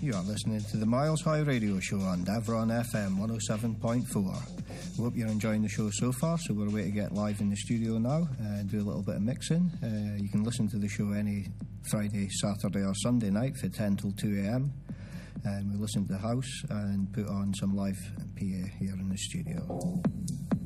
You are listening to the Miles High Radio Show on Davron FM 107.4. We hope you're enjoying the show so far, so we're away to get live in the studio now and do a little bit of mixing. You can listen to the show any Friday, Saturday or Sunday night for 10 till 2 a.m. And we listen to the house and put on some live PA here in the studio.